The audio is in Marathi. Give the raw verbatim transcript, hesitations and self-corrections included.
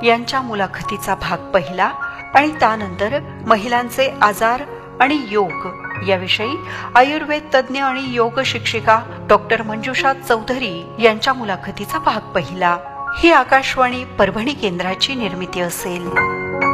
यांच्या मुलाखतीचा भाग पहिला आणि त्यानंतर महिलांचे आजार आणि योग याविषयी आयुर्वेद तज्ज्ञ आणि योग शिक्षिका डॉक्टर मंजुषा चौधरी यांच्या मुलाखतीचा भाग पहिला. ही आकाशवाणी परभणी केंद्राची निर्मिती असेल.